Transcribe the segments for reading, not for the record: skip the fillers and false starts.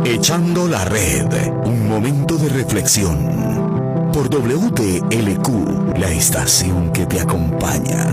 Echando la red, un momento de reflexión. Por WTLQ, la estación que te acompaña.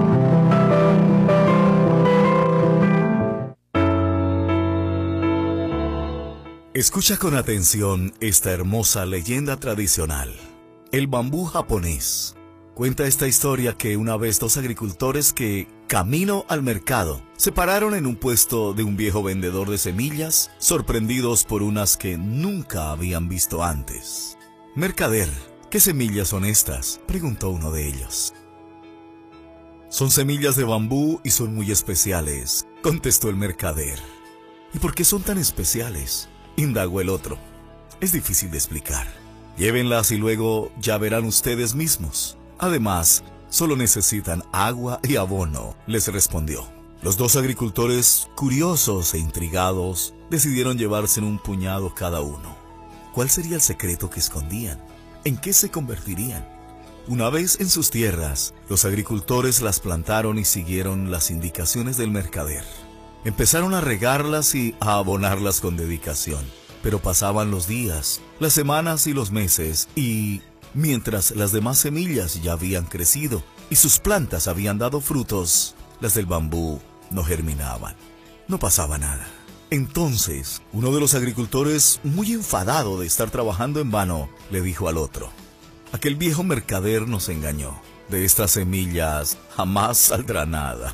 Escucha con atención esta hermosa leyenda tradicional. El bambú japonés. Cuenta esta historia que una vez dos agricultores que, camino al mercado, se pararon en un puesto de un viejo vendedor de semillas, sorprendidos por unas que nunca habían visto antes. «Mercader, ¿qué semillas son estas?», preguntó uno de ellos. «Son semillas de bambú y son muy especiales», contestó el mercader. «¿Y por qué son tan especiales?», indagó el otro. «Es difícil de explicar. Llévenlas y luego ya verán ustedes mismos. Además, solo necesitan agua y abono», les respondió. Los dos agricultores, curiosos e intrigados, decidieron llevarse un puñado cada uno. ¿Cuál sería el secreto que escondían? ¿En qué se convertirían? Una vez en sus tierras, los agricultores las plantaron y siguieron las indicaciones del mercader. Empezaron a regarlas y a abonarlas con dedicación. Pero pasaban los días, las semanas y los meses, y mientras las demás semillas ya habían crecido y sus plantas habían dado frutos, las del bambú no germinaban. No pasaba nada. Entonces, uno de los agricultores, muy enfadado de estar trabajando en vano, le dijo al otro: «Aquel viejo mercader nos engañó. De estas semillas jamás saldrá nada».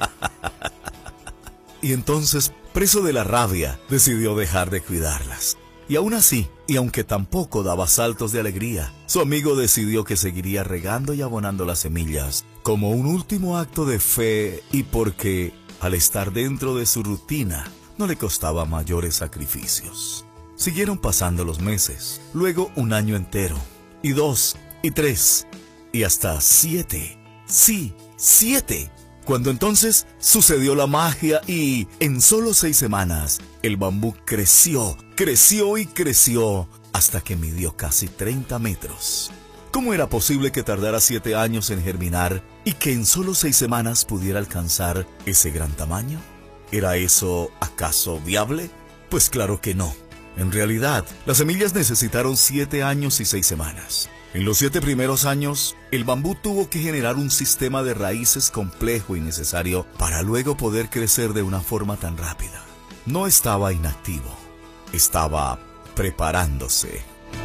Y entonces, preso de la rabia, decidió dejar de cuidarlas. Y aún así, y aunque tampoco daba saltos de alegría, su amigo decidió que seguiría regando y abonando las semillas como un último acto de fe, y porque, al estar dentro de su rutina, no le costaba mayores sacrificios. Siguieron pasando los meses, luego un año entero, y 2, y 3, y hasta 7. Sí, 7. Cuando entonces sucedió la magia y, en solo 6 semanas, el bambú creció y creció hasta que midió casi 30 metros. ¿Cómo era posible que tardara 7 años en germinar y que en solo 6 semanas pudiera alcanzar ese gran tamaño? ¿Era eso acaso viable? Pues claro que no. En realidad, las semillas necesitaron 7 años y 6 semanas. En los 7 primeros años, el bambú tuvo que generar un sistema de raíces complejo y necesario para luego poder crecer de una forma tan rápida. No estaba inactivo, estaba preparándose.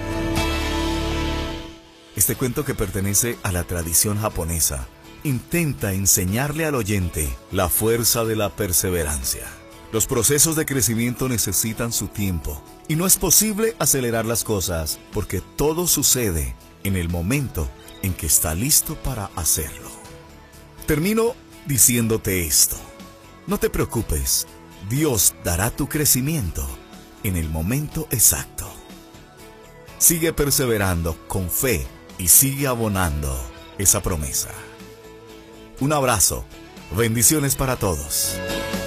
Este cuento, que pertenece a la tradición japonesa, intenta enseñarle al oyente la fuerza de la perseverancia. Los procesos de crecimiento necesitan su tiempo y no es posible acelerar las cosas porque todo sucede en el momento en que está listo para hacerlo. Termino diciéndote esto: no te preocupes, Dios dará tu crecimiento en el momento exacto. Sigue perseverando con fe y sigue abonando esa promesa. Un abrazo, bendiciones para todos.